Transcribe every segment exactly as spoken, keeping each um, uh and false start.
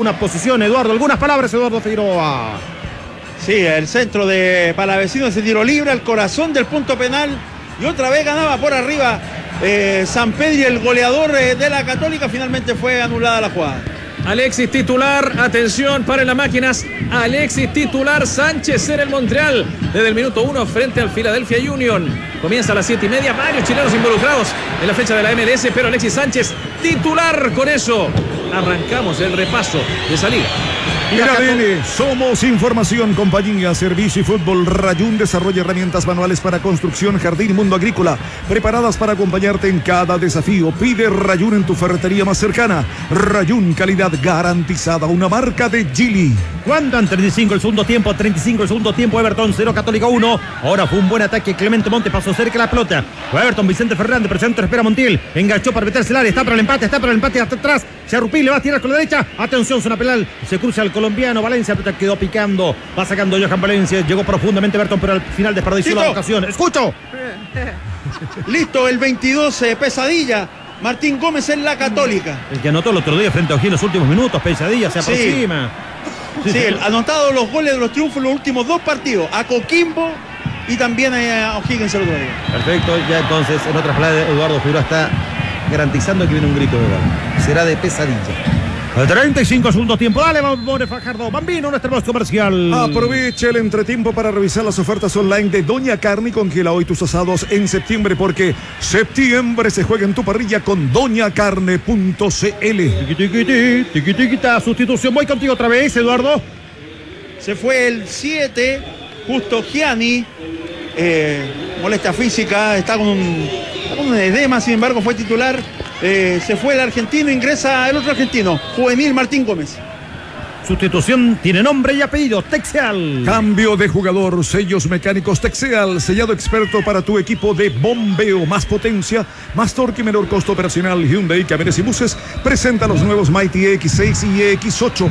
alguna posición, Eduardo, algunas palabras, Eduardo Figueroa. Sí, el centro de Palavecino, ese tiro libre al corazón del punto penal. Y otra vez ganaba por arriba eh, Sampedri, el goleador eh, de la Católica. Finalmente fue anulada la jugada. Alexis titular, atención, paren las máquinas. Alexis titular, Sánchez en el Montreal. Desde el minuto uno frente al Philadelphia Union. Comienza a las siete y media, varios chilenos involucrados en la fecha de la M L S, pero Alexis Sánchez titular. Con eso arrancamos el repaso de esa liga. En A D N, somos información, compañía, servicio y fútbol. Rayún desarrolla herramientas manuales para construcción, jardín y mundo agrícola, preparadas para acompañarte en cada desafío. Pide Rayún en tu ferretería más cercana. Rayún, calidad garantizada, una marca de Gili. ¿Cuánto? En treinta y cinco el segundo tiempo, treinta y cinco el segundo tiempo, Everton cero, Católica uno. Ahora fue un buen ataque, Clemente Montes pasó cerca de la pelota. Fue Everton, Vicente Fernández, por centro, espera Montiel. Enganchó para meterse el área, está para el empate, está para el empate hasta atrás. Charrupí le va a tirar con la derecha. Atención, zona penal. Se cruza el colombiano Valencia, pero quedó picando. Va sacando Johan Valencia. Llegó profundamente Everton, pero al final desperdició la ocasión. ¡Escucho! Listo, el veintidós, eh, Pesadilla. Martín Gómez en la Católica. El que anotó el otro día frente a O'Higgins en los últimos minutos. Pesadilla se aproxima. Sí, sí, sí, anotado los goles de los triunfos en los últimos dos partidos. A Coquimbo y también a O'Higgins el otro día. Perfecto, ya entonces, en otras palabras, Eduardo Figueroa está garantizando que viene un grito de gol. Será de Pesadilla. treinta y cinco segundos tiempo. Dale, More Fajardo. Bambino, nuestro voz comercial. Aprovecha el entretiempo para revisar las ofertas online de Doña Carne y congela hoy tus asados en septiembre, porque septiembre se juega en tu parrilla con doña carne punto c l. Tiqui, tiqui, tiqui, sustitución. Voy contigo otra vez, Eduardo. Se fue el siete, Justo Gianni. Eh, molestia física, está con un, está con un edema, sin embargo fue titular. Eh, se fue el argentino, ingresa el otro argentino, juvenil Martín Gómez. Sustitución tiene nombre y apellido, Texeal. Cambio de jugador, sellos mecánicos Texeal, sellado experto para tu equipo de bombeo. Más potencia, más torque y menor costo operacional. Hyundai Camiones y Buses presenta los nuevos Mighty X seis y X ocho.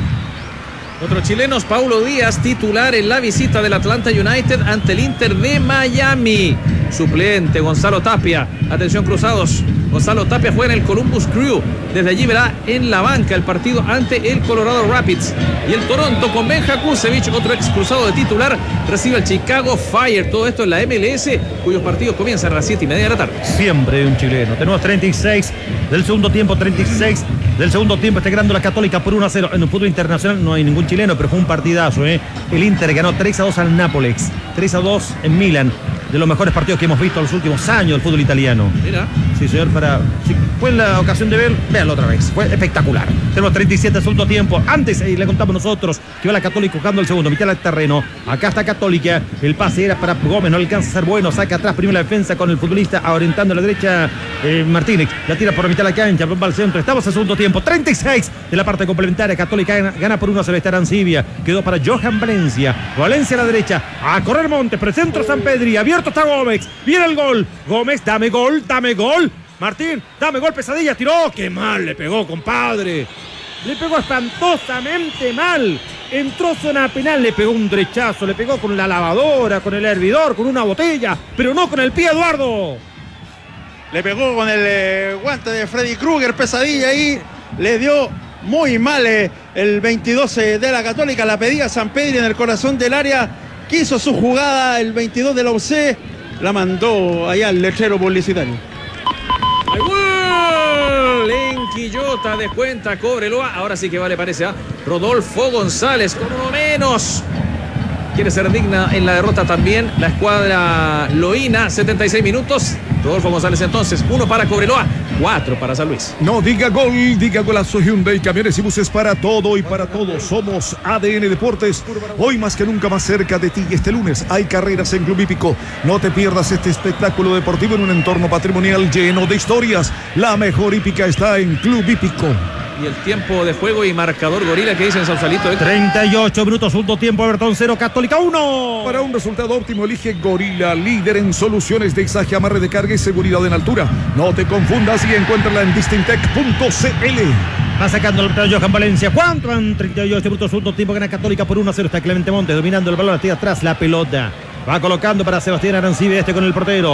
Otros chilenos, Paulo Díaz, titular en la visita del Atlanta United ante el Inter de Miami. Suplente, Gonzalo Tapia. Atención, cruzados. Gonzalo Tapia juega en el Columbus Crew. Desde allí verá en la banca el partido ante el Colorado Rapids. Y el Toronto con Benja Kusevich, otro ex cruzado de titular, recibe al Chicago Fire. Todo esto en la M L S, cuyos partidos comienzan a las siete y media de la tarde. Siempre un chileno. Tenemos treinta y seis del segundo tiempo, treinta y seis del segundo tiempo. Está ganando la Católica por uno a cero. En el fútbol internacional no hay ningún chileno, pero fue un partidazo, ¿eh? El Inter ganó tres a dos al Nápoles, tres a dos en Milán. De los mejores partidos que hemos visto en los últimos años del fútbol italiano. Mira. Sí, señor, para... Si fue la ocasión de ver, véanlo otra vez. Fue espectacular. Tenemos treinta y siete del segundo tiempo. Antes eh, le contamos nosotros que va la Católica jugando el segundo, mitad del terreno. Acá está Católica. El pase era para Gómez, no alcanza a ser bueno. Saca atrás primero la defensa con el futbolista orientando a la derecha eh, Martínez. La tira por la mitad de la cancha, va al centro. Estamos en segundo tiempo. treinta y seis de la parte complementaria. Católica gana, gana por uno a cero. Está Arancibia. Quedó para Johan Valencia. Valencia a la derecha. A correr Montes. Presentro Sampedri. Abierto está Gómez. Viene el gol. Gómez, dame gol, dame gol. Martín, dame gol, Pesadilla. Tiró. Qué mal le pegó, compadre. Le pegó espantosamente mal. Entró zona penal, le pegó un derechazo. Le pegó con la lavadora, con el hervidor, con una botella. Pero no con el pie, Eduardo. Le pegó con el eh, guante de Freddy Krueger, Pesadilla ahí. Le dio muy mal eh, el veintidós de la Católica. La pedía Sampedri en el corazón del área. Quiso su jugada el veintidós de la U C. La mandó allá al letrero publicitario. ¡Ay, gol! En Quillota descuenta Cobreloa. Ahora sí que vale, parece a Rodolfo González con uno menos. Quiere ser digna en la derrota también la escuadra Loína. setenta y seis minutos. Rodolfo González entonces. Uno para Cobreloa, cuatro para San Luis. No diga gol, diga golazo. Hyundai Camiones y Buses para todo y para todos. Somos A D N Deportes. Hoy más que nunca más cerca de ti. Este lunes hay carreras en Club Hípico. No te pierdas este espectáculo deportivo en un entorno patrimonial lleno de historias. La mejor hípica está en Club Hípico. Y el tiempo de juego y marcador Gorila que dice en Sausalito. treinta y ocho minutos, segundo tiempo, Everton cero, Católica uno. Para un resultado óptimo elige Gorila, líder en soluciones de izaje, amarre de carga y seguridad en altura. No te confundas y encuéntrala en distintec punto c l. Va sacando el plan Johan Valencia. ¿Cuánto? En treinta y ocho minutos, segundo tiempo, gana Católica por uno a cero. Está Clemente Montes dominando el balón, tira atrás la pelota. Va colocando para Sebastián Arancibia, este con el portero.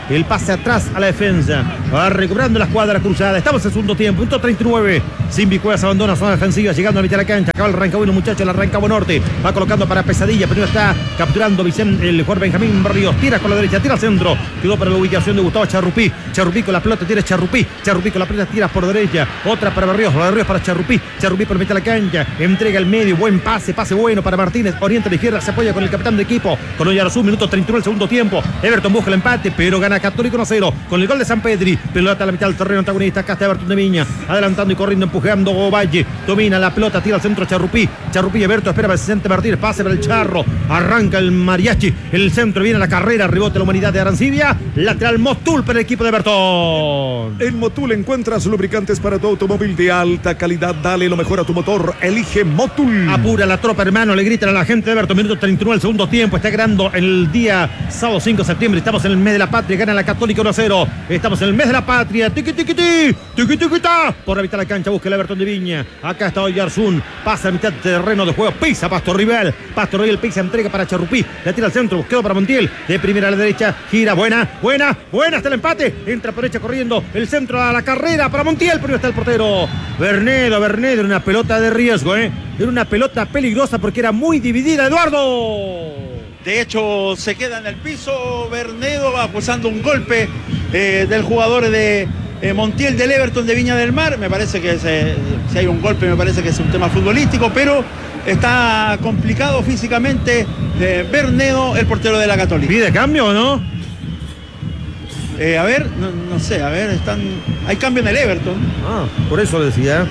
El pase atrás a la defensa. Va recuperando la escuadra cruzada. Estamos en el segundo tiempo. Punto treinta y nueve. Simbi Cuevas abandona zona defensiva. Llegando a la mitad de la cancha. Acaba el Rancagüino, muchachos. El Rancagua Norte. Va colocando para Pesadilla. Primero está capturando Vicente, el jugador Benjamín Ríos. Tira con la derecha. Tira al centro. Quedó para la ubicación de Gustavo Charrupí. Charrupí con la pelota. Tira Charrupí. Charrupí con la pelota. Tira por derecha. Otra para Berríos. Berríos para Charrupí. Charrupí por mitad de la cancha. Entrega el medio. Buen pase. Pase bueno para Martínez. Orienta a la izquierda. Se apoya con el capitán de equipo. Con Oyarzún. Minuto treinta y uno del segundo tiempo. Everton busca el empate, pero gana Católico uno a cero. Con el gol de San Pedri. Pelota a la mitad del terreno antagonista. Acá está Everton de Viña. Adelantando y corriendo. Empujando Valle. Domina la pelota. Tira al centro Charrupí. Charrupí. Everton espera para Vicente Martínez. Pase para el Charro. Arranca el Mariachi. El centro viene a la carrera. Rebote la humanidad de Arancibia. Lateral Motul para el equipo de Everton. En Motul encuentras lubricantes para tu automóvil de alta calidad. Dale lo mejor a tu motor. Elige Motul. Apura la tropa, hermano. Le gritan a la gente de Everton. Minuto treinta y nueve del segundo tiempo. Está ganando el día sábado cinco de septiembre. Estamos en el mes de la patria. Gana la Católica uno a cero. Estamos en el mes de la patria. Tiki tiki tiki. Tiki tiki ta. Por la mitad de la cancha busca el Everton de Viña. Acá está Oyarzún. Pasa a mitad de terreno de juego. Pisa Pastor Rivel. Pastor Rivel pisa. Entrega para Charrupí. La tira al centro. Busquedo para Montiel. De primera a la derecha. Gira. Buena. Buena. Buena. Hasta el empate. Entra por derecha corriendo. El centro a la carrera para Montiel. Pero está el portero. Bernedo. Bernedo. Era una pelota de riesgo. ¿eh? Era una pelota peligrosa porque era muy dividida. Eduardo. De hecho, se queda en el piso Bernedo acusando un golpe eh, del jugador de eh, Montiel del Everton de Viña del Mar. Me parece que se, si hay un golpe, me parece que es un tema futbolístico, pero está complicado físicamente eh, Bernedo, el portero de la Católica. ¿Pide cambio o no? Eh, a ver, no, no sé, a ver, están, hay cambio en el Everton. Ah, por eso lo decía.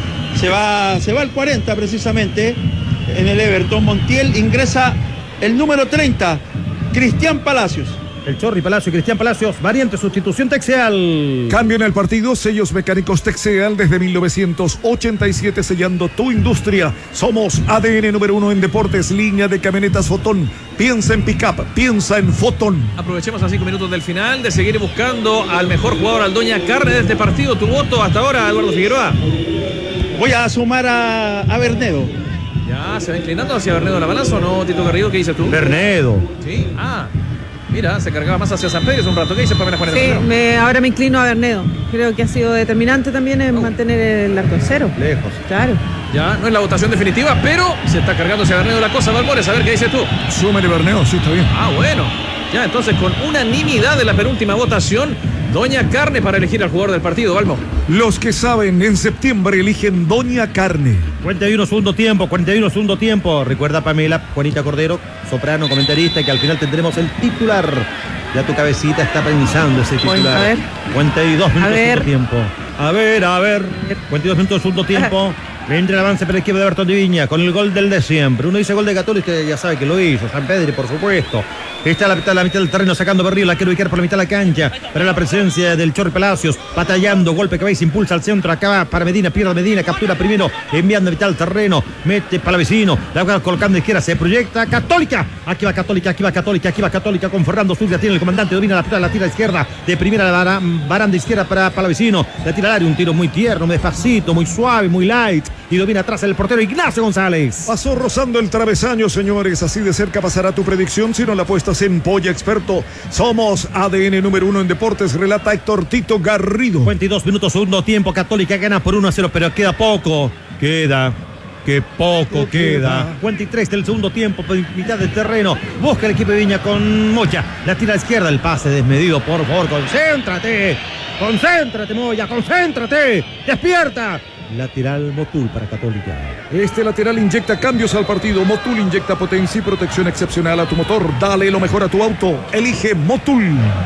Se va, se va al cuarenta precisamente en el Everton. Montiel ingresa el número treinta, Cristian Palacios. El Chorri Palacio y Cristian Palacios, variante sustitución Texeal. Cambio en el partido, sellos mecánicos Texeal desde mil novecientos ochenta y siete, sellando tu industria. Somos A D N número uno en deportes, línea de camionetas Fotón. Piensa en pick-up, piensa en Fotón. Aprovechemos a cinco minutos del final de seguir buscando al mejor jugador, al Doña Carne de este partido. Tu voto hasta ahora, Eduardo Figueroa. Voy a sumar a, a Bernedo. Ya, ¿se va inclinando hacia Bernedo la balanza o no, Tito Garrido? ¿Qué dices tú? Bernedo. Sí, ah, mira, se cargaba más hacia San Pedro hace un rato. ¿Qué dices, Pamela Juárez? Sí, me, ahora me inclino a Bernedo. Creo que ha sido determinante también en mantener el arco en cero. Lejos. Claro. Ya, no es la votación definitiva, pero se está cargando hacia Bernedo la cosa, Valmores. A ver, ¿qué dices tú? Súmele Bernedo, sí, está bien. Ah, bueno. Ya, entonces con unanimidad de la penúltima votación, Doña Carne para elegir al jugador del partido, Valmo. Los que saben, en septiembre eligen Doña Carne. cuarenta y uno segundo tiempo, cuarenta y uno segundo tiempo. Recuerda, Pamela, Juanita Cordero, soprano, comentarista, que al final tendremos el titular. Ya tu cabecita está pensando ese titular. A ver. cuarenta y dos minutos A ver. segundo tiempo. A ver, a ver. cuarenta y dos minutos segundo tiempo. Entra el avance para el equipo de Everton de Viña con el gol del de siempre. Uno dice gol de Católica, ya sabe que lo hizo. San Pedro, por supuesto. Está a la mitad, la mitad del terreno sacando Berrío. La quiere ubicar por la mitad de la cancha. Para la presencia del Chorri Palacios. Batallando. Golpe que va y se impulsa al centro. Acá para Medina. Pierde Medina. Captura primero. Enviando a mitad del terreno. Mete para Vecino. La va colocando de izquierda. Se proyecta Católica. Aquí va Católica. Aquí va Católica. Aquí va Católica con Fernando Zurria. Tiene el comandante. Domina la pelota. La tira a izquierda. De primera la baranda izquierda para Palavecino. La tira al área. Un tiro muy tierno. Muy despacito. Muy suave. Muy light. Y domina atrás el portero Ignacio González. Pasó rozando el travesaño, señores. Así de cerca pasará tu predicción si no la apuestas en Polla Experto. Somos A D N número uno en deportes, relata Héctor Tito Garrido. cuarenta y dos minutos, segundo tiempo. Católica gana por uno a cero, pero queda poco. Queda. Que poco ¿Qué queda. queda? cuarenta y tres del segundo tiempo, mitad del terreno. Busca el equipo de Viña con Moya. La tira a la izquierda, el pase desmedido. Por favor, concéntrate. Concéntrate, Moya, concéntrate. Despierta. Lateral Motul para Católica. Este lateral inyecta cambios al partido. Motul inyecta potencia y protección excepcional a tu motor. Dale lo mejor a tu auto. Elige Motul.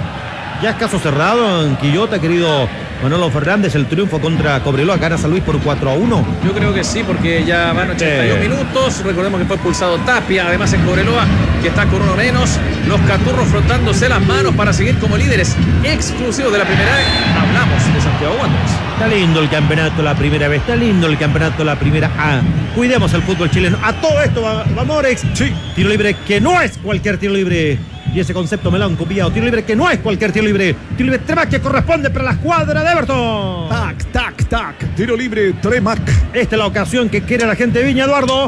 Ya es caso cerrado en Quillota, querido Manolo Fernández. El triunfo contra Cobreloa. Gana San Luis por cuatro a uno. Yo creo que sí, porque ya van ochenta y dos Sí. minutos. Recordemos que fue expulsado Tapia, además en Cobreloa, que está con uno menos. Los caturros frotándose las manos para seguir como líderes exclusivos de la primera vez. Hablamos de Santiago Wanderers. Está lindo el campeonato la primera vez. Está lindo el campeonato la primera A. Cuidemos el fútbol chileno. A todo esto va, va Morex. Sí. Tiro libre que no es cualquier tiro libre. Y ese concepto me lo han copiado. Tiro libre que no es cualquier tiro libre. Tiro libre Tremac que corresponde para la escuadra de Everton. Tac, tac, tac. Tiro libre Tremac. Esta es la ocasión que quiere la gente de Viña, Eduardo.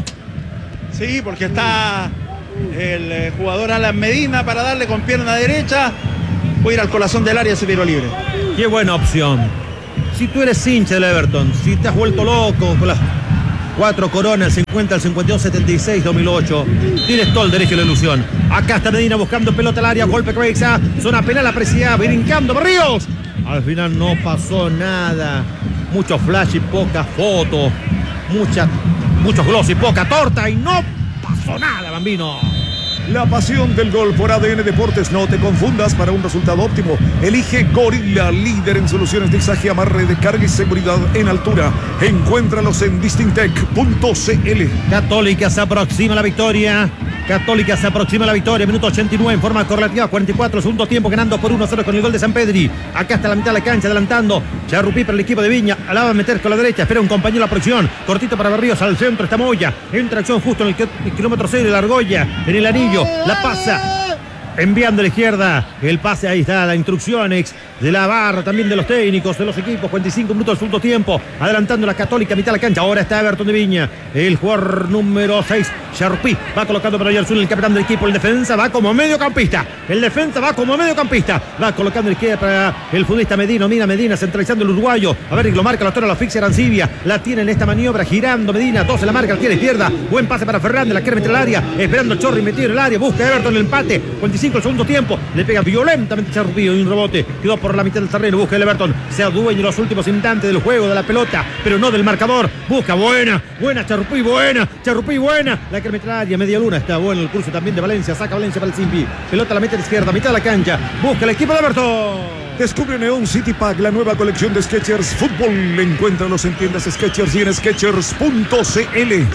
Sí, porque está el eh, jugador Alan Medina para darle con pierna derecha. puede ir al corazón del área ese tiro libre. Qué buena opción. Si tú eres hincha del Everton, si te has vuelto loco con las cuatro coronas, cincuenta, el cincuenta y dos, setenta y seis, dos mil ocho, tienes todo el derecho a la ilusión. Acá está Medina buscando pelota al área, golpe cabeza, zona penal apreciada, brincando Berríos. Al final no pasó nada. Mucho flash y poca foto. Mucha, muchos gloss y poca torta y no pasó nada, Bambino. La pasión del gol por A D N Deportes. No te confundas, para un resultado óptimo elige Gorilla, líder en soluciones de izaje, amarre de carga y seguridad en altura. Encuéntralos en distintec punto c l. Católica se aproxima a la victoria. Católica se aproxima a la victoria. Minuto ochenta y nueve en forma correlativa. cuarenta y cuatro, segundo tiempo, ganando por uno a cero con el gol de Sampedri. Acá está la mitad de la cancha, adelantando Charrupí para el equipo de Viña. La va a meter con la derecha, espera un compañero la presión. Cortito para Berríos, al centro está Moya. Entra acción justo en el kilómetro seis de la argolla, en el anillo. La pasa, enviando a la izquierda. El pase, ahí está la instrucciones de la barra, también de los técnicos, de los equipos. cuarenta y cinco minutos del segundo tiempo, adelantando la Católica, mitad de la cancha. Ahora está Everton de Viña, el jugador número seis, Charrupí, va colocando para Yersun, el capitán del equipo. El defensa va como mediocampista, el defensa va como mediocampista, va colocando a la izquierda para el futbolista Medina. Mira Medina, centralizando el uruguayo. A ver, lo marca la torre, la asfixia Arancibia, la tiene en esta maniobra, girando Medina, doce la marca, la tiene izquierda. Buen pase para Fernández, la quiere meter al área, esperando el Chorri metido en el área, busca Everton el empate. cuarenta y cinco el segundo tiempo, le pega violentamente Charrupí y un rebote, quedó por la mitad del terreno, busca el Everton, sea dueño en los últimos instantes del juego, de la pelota, pero no del marcador. Busca, buena, buena Charrupí, buena, Charrupí, buena, la quiere meter al área, media luna, está bueno el cruce también de Valencia, saca Valencia para el Simpi, pelota la mete a la izquierda, mitad de la cancha, busca el equipo de Everton. Descubre Neon City Pack, la nueva colección de Skechers Fútbol. Encuéntralos en tiendas Skechers y en skechers punto c l.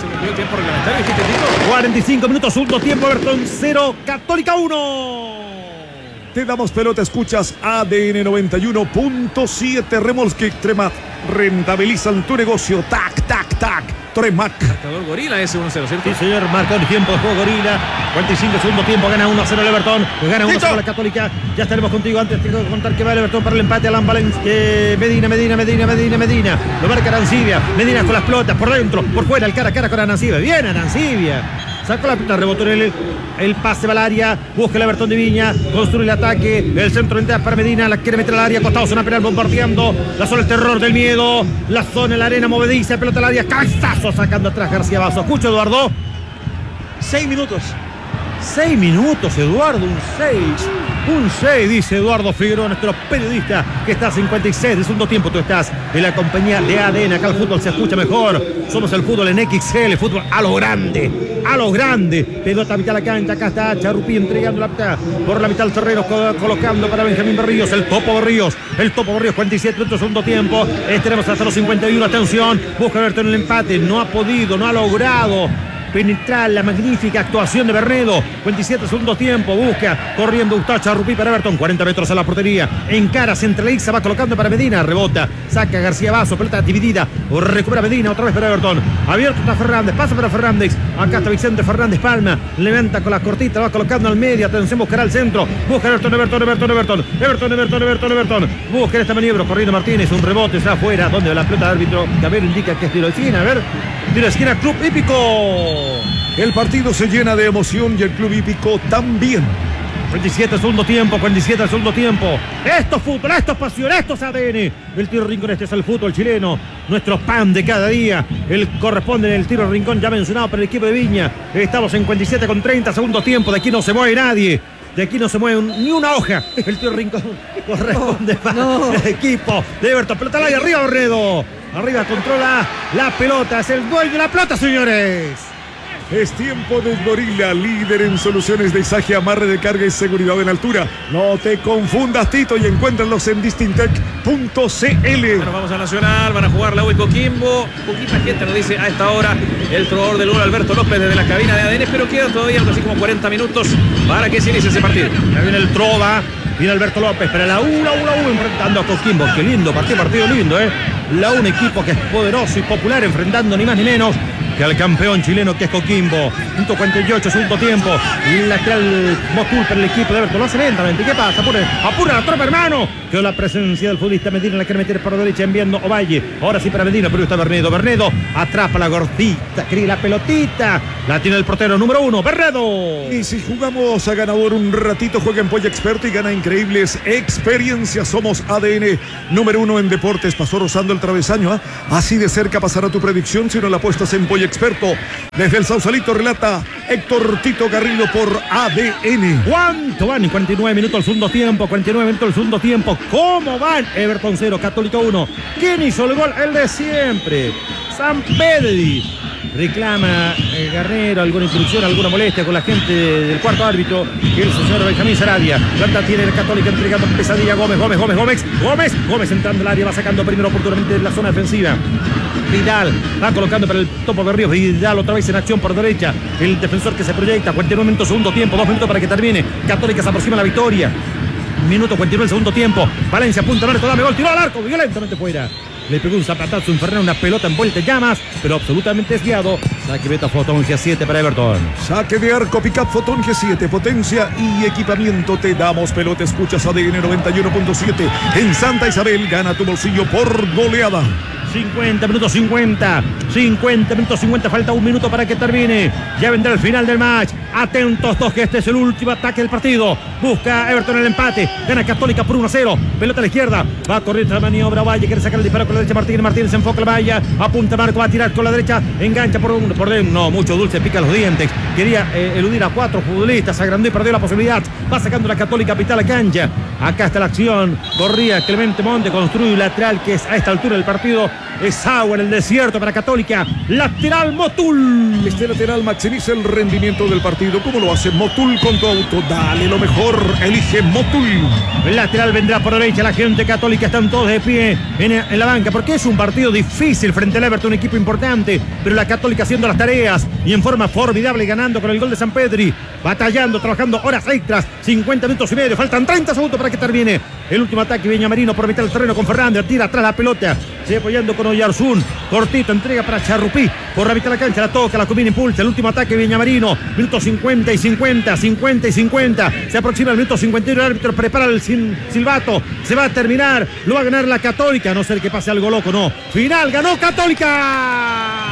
cuarenta y cinco minutos, segundo tiempo, Everton cero, Católica uno. Te damos pelota, escuchas A D N noventa y uno punto siete. Remolque Tremac, rentabilizan tu negocio. Tac, tac, tac. Tremac. Marcador Gorila ese uno cero, ¿cierto? Sí, señor, marcó el tiempo de juego Gorila. cuarenta y cinco segundo tiempo, gana uno a cero el Everton, gana uno a cero la Católica. Ya estaremos contigo. Antes tengo que contar que va el Everton para el empate. Alan Valencia, eh, Medina, Medina, Medina, Medina, Medina. Lo marca Arancibia. Medina con las pelotas por dentro, por fuera, el cara a cara con Arancibia. Bien, Arancibia. Sacó la pelota, rebotó en el, el pase va al área, busca el Everton de Viña, construye el ataque, el centro de entrada para Medina, la quiere meter al área, costado, zona penal bombardeando, la zona del terror del miedo, la zona en la arena movediza, pelota al área, cabezazo sacando atrás García Vaso. Escucha, Eduardo. Seis minutos. Seis minutos, Eduardo, un seis. Un seis, dice Eduardo Figueroa, nuestro periodista, que está a cincuenta y seis del segundo tiempo. Tú estás en la compañía de A D N. Acá el fútbol se escucha mejor. Somos el fútbol en X L, fútbol a lo grande, a lo grande. Pelota a mitad de la cancha, acá está Charrupí entregando la mitad, por la mitad del terreno, colocando para Benjamín Berríos, el Topo Berríos, el Topo Berríos, cuarenta y siete minutos, segundo tiempo. Estaremos hasta los cincuenta y uno, atención, busca Everton el empate, no ha podido, no ha logrado penetrar la magnífica actuación de Bernedo. cuarenta y siete segundo tiempo, busca corriendo Gustavo Charrupí para Everton, cuarenta metros a la portería, encara, centraliza, va colocando para Medina, rebota, saca García Vaso, pelota dividida, recupera Medina, otra vez para Everton, abierto está Fernández, pasa para Fernández, acá está Vicente Fernández Palma, levanta con la cortita, va colocando al medio, atención, buscará al centro, busca Everton, Everton, Everton, Everton, Everton, Everton, Everton, Everton, busca en esta maniobra, corriendo Martínez, un rebote, está afuera, donde la pelota de árbitro, Gabriel indica que es tiro de esquina, a ver, tiro de esquina, Club Hípico. El partido se llena de emoción y el Club Hípico también. cuarenta y siete segundo tiempo, cuarenta y siete segundo tiempo. Esto es fútbol, esto es pasión, esto es A D N. El tiro rincón, este es el fútbol chileno, nuestro pan de cada día. El corresponde en el tiro rincón ya mencionado para el equipo de Viña. Estamos en cuarenta y siete con treinta segundo tiempo. De aquí no se mueve nadie. De aquí no se mueve un, ni una hoja. El tiro rincón corresponde no, para no. el equipo de Everton. Pelota al aire, arriba Borredo. Arriba controla la pelota. Es el dueño de la pelota, señores. Es tiempo de Gorila, líder en soluciones de izaje, amarre de carga y seguridad en altura. No te confundas, Tito, y encuéntralos en distintec punto c l. Bueno, vamos a Nacional, van a jugar la U y Coquimbo. Poquita gente nos dice a esta hora el trovador del gol, Alberto López, desde la cabina de A D N, pero quedan todavía algo así como cuarenta minutos para que se inicie ese partido. Ya viene el trova, viene Alberto López, para la U, la U, la U, enfrentando a Coquimbo. Qué lindo partido, partido lindo, ¿eh? La U, un equipo que es poderoso y popular, enfrentando ni más ni menos que al campeón chileno que es Coquimbo. Punto cuarenta y ocho, segundo tiempo. Lateral Motul para el equipo de Everton. Lo hace lentamente. ¿Qué pasa? Apura, apura la tropa, hermano. Quedó la presencia del futbolista Medina. La quiere meter por derecha enviando Ovalle. Ahora sí para Medina, pero está Bernedo. Bernedo atrapa la gordita. Cree la pelotita. La tiene el portero número uno, Bernedo. Y si jugamos a ganador un ratito, juega en Polla Experto y gana increíbles experiencias. Somos A D N número uno en deportes. Pasó rozando el travesaño. ¿eh? Así de cerca pasará tu predicción si no la apuestas en Polla Experto. Desde el Sausalito relata Héctor Tito Garrido por A D N. ¿Cuánto van? cuarenta y nueve minutos el segundo tiempo. cuarenta y nueve minutos el segundo tiempo. ¿Cómo van? Everton cero, Católica uno. ¿Quién hizo el gol? El de siempre. Sampedri. Reclama el Garnero alguna instrucción, alguna molestia con la gente del cuarto árbitro, que es el señor Benjamín Sarabia. Planta tiene el Católica entregando pesadilla. Gómez, Gómez, Gómez, Gómez, Gómez, Gómez entrando al área, va sacando primero oportunamente en la zona defensiva. Vidal va colocando para el topo de Ríos. Vidal otra vez en acción por derecha. El defensor que se proyecta. cuarenta y nueve minutos, segundo tiempo. Dos minutos para que termine. Católica se aproxima a la victoria. Minuto cuarenta y nueve, segundo tiempo. Valencia apunta al arco, dame gol, tiró al arco, violentamente fuera. Le pegó un zapatazo infernal, una pelota envuelta en llamas, pero absolutamente desviado. Saque beta Fotón G siete para Everton. Saque de arco, pick-up Fotón G siete, potencia y equipamiento. Te damos pelota, escuchas A D N noventa y uno punto siete. En Santa Isabel, gana tu bolsillo por goleada. cincuenta minutos, cincuenta. cincuenta minutos, cincuenta. Falta un minuto para que termine. Ya vendrá el final del match. Atentos todos que este es el último ataque del partido. Busca Everton el empate. Gana Católica por uno a cero. Pelota a la izquierda. Va a correr la maniobra. Valle quiere sacar el disparo con la derecha. Martínez. Martínez enfoca la valla. Apunta Marco. Va a tirar con la derecha. Engancha por uno. Por dentro. No, mucho dulce. Pica los dientes. Quería eh, eludir a cuatro futbolistas. Se agrandó y perdió la posibilidad. Va sacando la Católica a pitar la cancha. Acá está la acción. Corría Clemente Monte. Construye un lateral que es a esta altura del partido. Es agua en el desierto para Católica. Lateral Motul. Este lateral maximiza el rendimiento del partido. ¿Cómo lo hace Motul con tu auto? Dale lo mejor. Elige Motul. El lateral vendrá por derecha. La gente Católica están todos de pie en, en la banca. Porque es un partido difícil frente al Everton. Un equipo importante. Pero la Católica haciendo las tareas. Y en forma formidable ganando con el gol de Sampedri. Batallando, trabajando horas extras. cincuenta minutos y medio. Faltan treinta segundos para que termine. El último ataque. Viñamarino por mitad del terreno con Fernández. Tira atrás la pelota. Sigue apoyando con Oyarzún. Cortito, entrega para Charrupí. Por la mitad de la cancha la toca, la combina, impulsa. El último ataque Viñamarino. Minutos cincuenta y cincuenta, cincuenta y cincuenta. Se aproxima el minuto cincuenta y uno. El árbitro prepara el silbato. Se va a terminar. Lo va a ganar la Católica. A no ser que pase algo loco, no. Final, ganó Católica.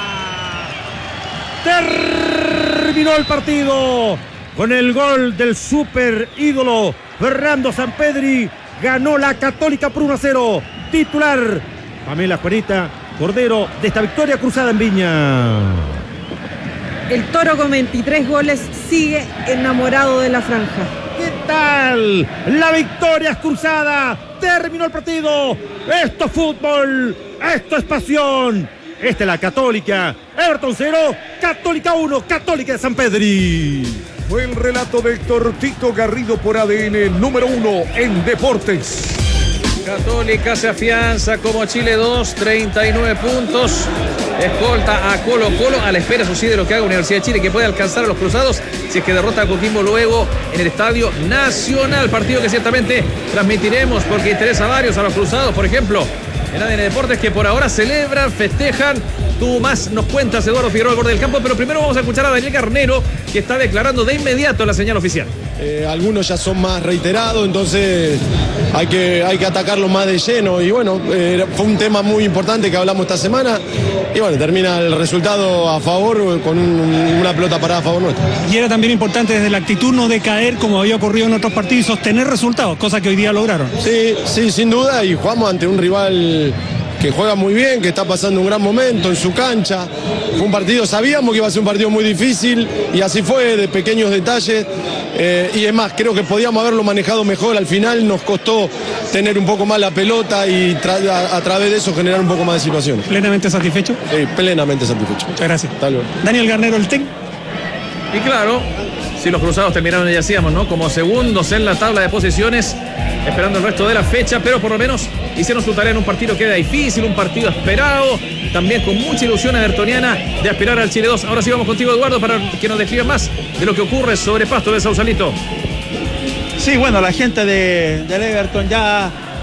Terminó el partido con el gol del super ídolo Fernando Sampedri. Ganó la Católica por uno a cero. Titular Pamela Juanita Cordero de esta victoria cruzada en Viña. El Toro con veintitrés goles sigue enamorado de la franja. ¿Qué tal? La victoria es cruzada. Terminó el partido. Esto es fútbol. Esto es pasión. Esta es la Católica. Everton cero, Católica uno. Católica de Sampedri. Fue el relato de Héctor Tito Garrido por A D N número uno en deportes. Católica se afianza como Chile dos, treinta y nueve puntos. Escolta a Colo Colo a la espera, eso sí, de lo que haga Universidad de Chile, que puede alcanzar a los cruzados si es que derrota a Coquimbo luego en el Estadio Nacional. Partido que ciertamente transmitiremos porque interesa a varios, a los cruzados, por ejemplo, en A D N Deportes, que por ahora celebran, festejan. Tú más nos cuentas, Eduardo Figueroa, al borde del campo, pero primero vamos a escuchar a Daniel Garnero, que está declarando de inmediato en la señal oficial. Eh, algunos ya son más reiterados, entonces hay que, hay que atacarlos más de lleno. Y bueno, eh, fue un tema muy importante que hablamos esta semana. Y bueno, termina el resultado a favor con un, una pelota parada a favor nuestro. Y era también importante desde la actitud no decaer como había ocurrido en otros partidos y sostener resultados, cosa que hoy día lograron. Sí, sí, sin duda. Y jugamos ante un rival que juega muy bien, que está pasando un gran momento en su cancha. Fue un partido, sabíamos que iba a ser un partido muy difícil y así fue, de pequeños detalles. Eh, y es más, creo que podíamos haberlo manejado mejor. Al final nos costó tener un poco más la pelota y tra- a, a través de eso generar un poco más de situaciones. ¿Plenamente satisfecho? Eh, plenamente satisfecho. Muchas gracias. Hasta luego. Daniel Garnero, el técnico. Y claro, si los cruzados terminaron, ya decíamos, ¿no? Como segundos en la tabla de posiciones, esperando el resto de la fecha, pero por lo menos hicieron su tarea en un partido que era difícil, un partido esperado, también con mucha ilusión evertoniana de aspirar al Chile dos. Ahora sí vamos contigo, Eduardo, para que nos describa más de lo que ocurre sobre Pasto de Sausalito. Sí, bueno, la gente de, del Everton ya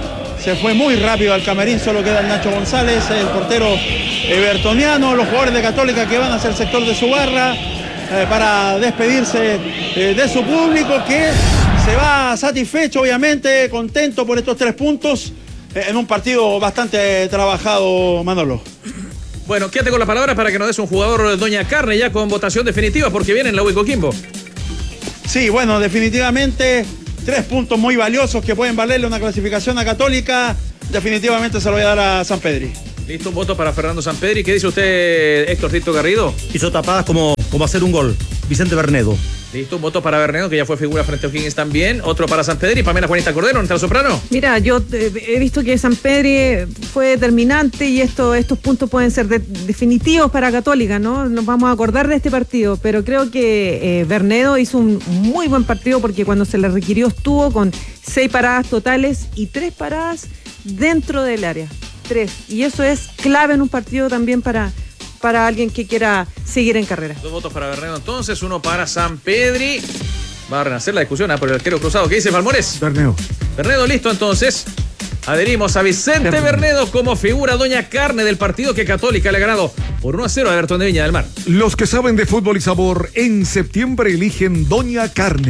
se fue muy rápido al camarín, solo queda el Nacho González, el portero evertoniano, los jugadores de Católica que van hacia el sector de su barra eh, para despedirse eh, de su público, que se va satisfecho, obviamente, contento por estos tres puntos eh, en un partido bastante trabajado, Manolo. Bueno, quédate con la palabra para que nos des un jugador Doña Carne ya con votación definitiva, porque viene en la U Coquimbo. Sí, bueno, definitivamente tres puntos muy valiosos que pueden valerle una clasificación a Católica. Definitivamente se lo voy a dar a Sampedri. Listo, un voto para Fernando Sampedri. ¿Qué dice usted, Héctor Tito Garrido? Hizo tapadas como, como hacer un gol. Vicente Bernedo. Listo, un voto para Bernedo, que ya fue figura frente a O'Higgins también. Otro para Sampedri. Pamela Juanita Cordero, ¿entra soprano? Mira, yo eh, he visto que Sampedri fue determinante y esto, estos puntos pueden ser de, definitivos para Católica, ¿no? Nos vamos a acordar de este partido, pero creo que eh, Bernedo hizo un muy buen partido porque cuando se le requirió estuvo con seis paradas totales y tres paradas dentro del área. Tres. Y eso es clave en un partido también para... para alguien que quiera seguir en carrera. Dos votos para Bernedo entonces, uno para Sampedri. Va a renacer la discusión ¿eh? por el arquero cruzado. ¿Qué dice Malmores? Bernedo. Bernedo, listo entonces. Adherimos a Vicente Bernedo. Bernedo como figura Doña Carne del partido que Católica le ha ganado por uno a cero a Everton de Viña del Mar. Los que saben de fútbol y sabor en septiembre eligen Doña Carne.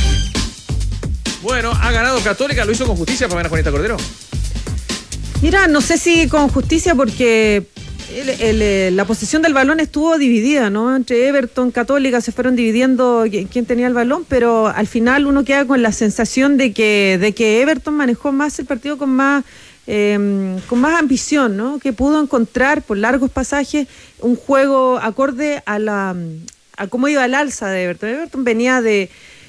Bueno, ha ganado Católica, lo hizo con justicia, Pamela Juanita Cordero. Mira, no sé si con justicia porque el, el, la posesión del balón estuvo dividida, ¿no? Entre Everton, Católica se fueron dividiendo quién tenía el balón, pero al final uno queda con la sensación de que, de que Everton manejó más el partido con más, eh, con más ambición, ¿no? Que pudo encontrar por largos pasajes un juego acorde a la a cómo iba el alza de Everton. Everton venía de,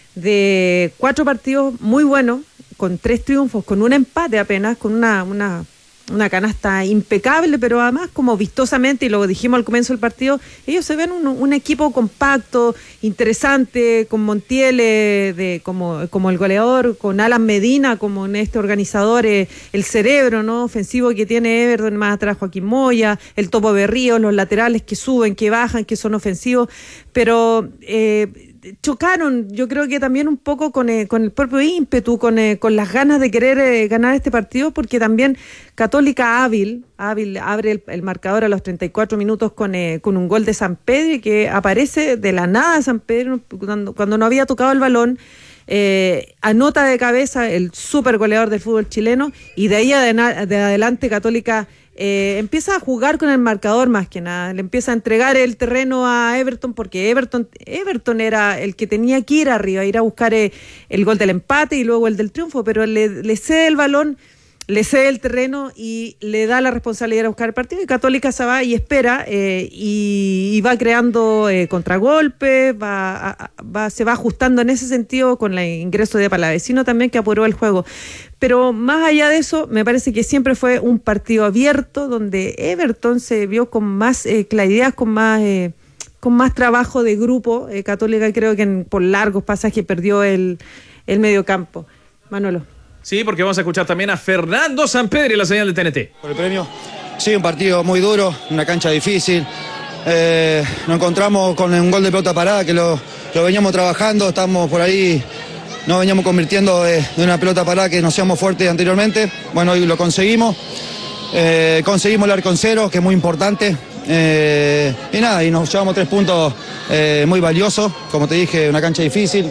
de cuatro partidos muy buenos, con tres triunfos, con un empate apenas, con una... una una canasta impecable, pero además como vistosamente, y lo dijimos al comienzo del partido, ellos se ven un, un equipo compacto, interesante, con Montiel eh, de, como, como el goleador, con Alan Medina como en este organizador, eh, el cerebro no ofensivo que tiene Everton, más atrás Joaquín Moya, el Topo Berríos, los laterales que suben, que bajan, que son ofensivos, pero... Eh, chocaron, yo creo que también un poco con, eh, con el propio ímpetu, con, eh, con las ganas de querer eh, ganar este partido, porque también Católica hábil, hábil abre el, el marcador a los treinta y cuatro minutos con, eh, con un gol de Sampedri que aparece de la nada Sampedri cuando, cuando no había tocado el balón, eh, anota de cabeza el super goleador del fútbol chileno y de ahí de, de adelante Católica Eh, empieza a jugar con el marcador más que nada, le empieza a entregar el terreno a Everton porque Everton Everton era el que tenía que ir arriba, ir a buscar eh, el gol del empate y luego el del triunfo, pero le, le cede el balón, le cede el terreno y le da la responsabilidad de buscar el partido y Católica se va y espera eh, y, y va creando eh, contragolpes, va, a, va, se va ajustando en ese sentido con el ingreso de Palavecino también que apuró el juego. Pero más allá de eso, me parece que siempre fue un partido abierto donde Everton se vio con más eh, claridad, con más eh, con más trabajo de grupo. Eh, Católica creo que en, por largos pasajes perdió el, el mediocampo. Manolo. Sí, porque vamos a escuchar también a Fernando Sampedri en la señal de T N T. Por el premio. Sí, un partido muy duro, una cancha difícil. Eh, nos encontramos con un gol de pelota parada que lo, lo veníamos trabajando, estamos por ahí, nos veníamos convirtiendo de, de una pelota parada que no seamos fuertes anteriormente. Bueno, hoy lo conseguimos. Eh, conseguimos el arco en cero, que es muy importante. Eh, y nada, y nos llevamos tres puntos eh, muy valiosos. Como te dije, una cancha difícil.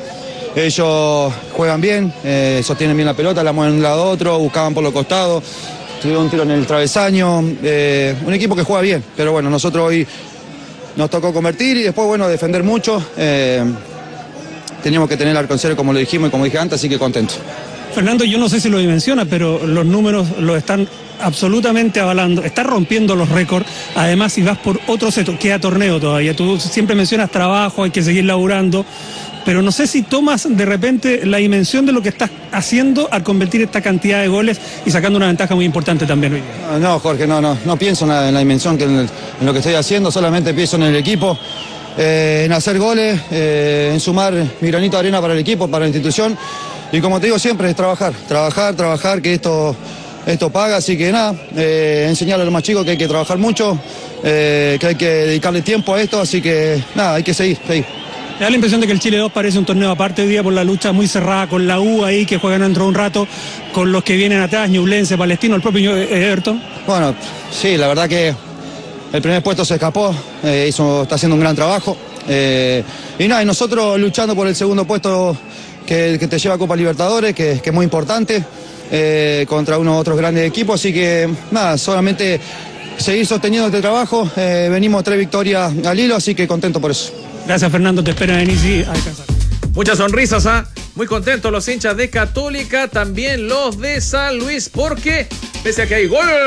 Ellos juegan bien, eh, sostienen bien la pelota, la mueven de un lado a otro, buscaban por los costados, tuvieron un tiro en el travesaño, eh, un equipo que juega bien, pero bueno, nosotros hoy nos tocó convertir y después, bueno, defender mucho, eh, teníamos que tener el arco en cero como lo dijimos y como dije antes, así que contento. Fernando, yo no sé si lo dimensiona, pero los números lo están absolutamente avalando, está rompiendo los récords. Además, si vas por otro set, queda torneo todavía, tú siempre mencionas trabajo, hay que seguir laburando, pero no sé si tomas de repente la dimensión de lo que estás haciendo al convertir esta cantidad de goles y sacando una ventaja muy importante también hoy. No, Jorge, no, no, no pienso nada en la dimensión que en, el, en lo que estoy haciendo, solamente pienso en el equipo, eh, en hacer goles, eh, en sumar mi granito de arena para el equipo, para la institución, y como te digo siempre, es trabajar, trabajar, trabajar, que esto, esto paga, así que nada, eh, enseñarle a los más chicos que hay que trabajar mucho, eh, que hay que dedicarle tiempo a esto, así que nada, hay que seguir, seguir. Me da la impresión de que el Chile dos parece un torneo aparte hoy día por la lucha muy cerrada con la U ahí que juegan dentro de un rato, con los que vienen atrás, Ñublense, Palestino, el propio Everton. Bueno, sí, la verdad que el primer puesto se escapó, eh, hizo, está haciendo un gran trabajo. Eh, y nada, y nosotros luchando por el segundo puesto que, que te lleva a Copa Libertadores, que, que es muy importante, eh, contra unos otros grandes equipos. Así que nada, solamente seguir sosteniendo este trabajo. Eh, venimos tres victorias al hilo, así que contento por eso. Gracias, Fernando, te espero en Easy a descansar. Muchas sonrisas, ¿ah? Muy contentos los hinchas de Católica, también los de San Luis, porque pese a que hay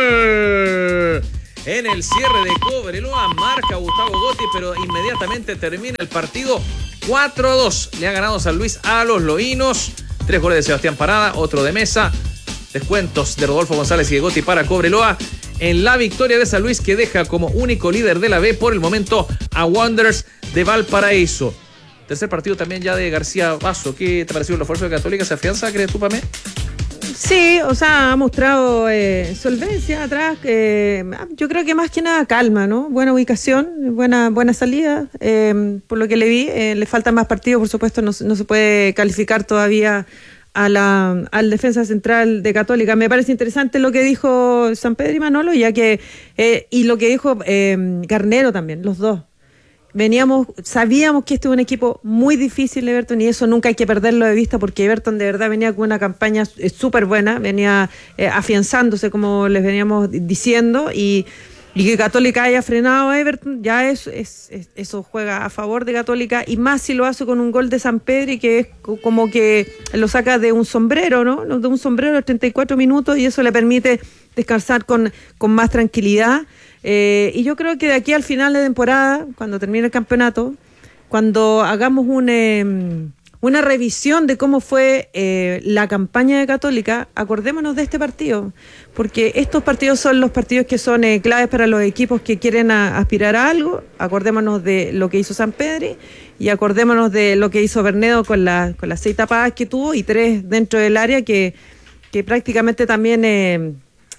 gol en el cierre de Cobreloa, marca Gustavo Gotti, pero inmediatamente termina el partido cuatro a dos. Le ha ganado San Luis a los loínos. Tres goles de Sebastián Parada, otro de Mesa. Descuentos de Rodolfo González y de Gotti para Cobreloa en la victoria de San Luis, que deja como único líder de la B por el momento a Wanderers de Valparaíso. Tercer partido también ya de García Vaso. ¿Qué te pareció el esfuerzo de Católica? ¿Se afianza, crees tú, Pamé? Sí, o sea, ha mostrado eh, solvencia atrás. Eh, yo creo que más que nada calma, ¿no? Buena ubicación, buena buena salida. Eh, por lo que le vi, eh, le faltan más partidos, por supuesto, no, no se puede calificar todavía a la, al defensa central de Católica. Me parece interesante lo que dijo Sampedri y Manolo, ya que, eh, y lo que dijo eh, Garnero también, los dos. Veníamos, sabíamos que este es un equipo muy difícil, Everton, y eso nunca hay que perderlo de vista, porque Everton de verdad venía con una campaña súper buena, venía eh, afianzándose, como les veníamos diciendo, y, y que Católica haya frenado a Everton, ya es, es, es, eso juega a favor de Católica, y más si lo hace con un gol de Sampedri, que es como que lo saca de un sombrero, ¿no? De un sombrero a los treinta y cuatro minutos, y eso le permite descansar con, con más tranquilidad. Eh, y yo creo que de aquí al final de temporada, cuando termine el campeonato, cuando hagamos un, eh, una revisión de cómo fue eh, la campaña de Católica, acordémonos de este partido, porque estos partidos son los partidos que son eh, claves para los equipos que quieren a, aspirar a algo. Acordémonos de lo que hizo Sampedri y acordémonos de lo que hizo Bernedo con, la, con las seis tapadas que tuvo y tres dentro del área que, que prácticamente también... Eh,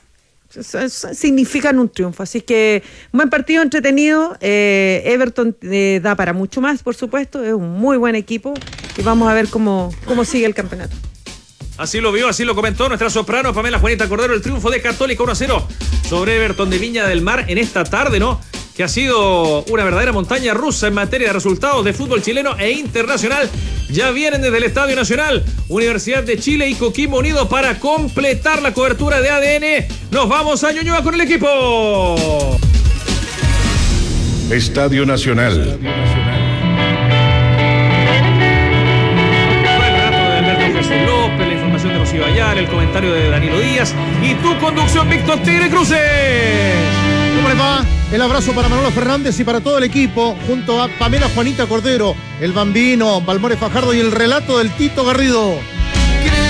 significan un triunfo, así que un buen partido, entretenido. eh, Everton eh, da para mucho más, por supuesto, es un muy buen equipo y vamos a ver cómo, cómo sigue el campeonato. Así lo vio, así lo comentó nuestra soprano Pamela Juanita Cordero, el triunfo de Católica uno a cero sobre Everton de Viña del Mar en esta tarde, ¿no? Que ha sido una verdadera montaña rusa en materia de resultados de fútbol chileno e internacional. Ya vienen desde el Estadio Nacional, Universidad de Chile y Coquimbo Unido para completar la cobertura de A D N. Nos vamos a Ñuñoa con el equipo. Estadio Nacional. López, la información de Rocío Ayala, el comentario de Danilo Díaz y tu conducción, Víctor Tigre Cruces. ¿Cómo les va? El abrazo para Manolo Fernández y para todo el equipo, junto a Pamela Juanita Cordero, el Bambino, Balmore Fajardo y el relato del Tito Garrido.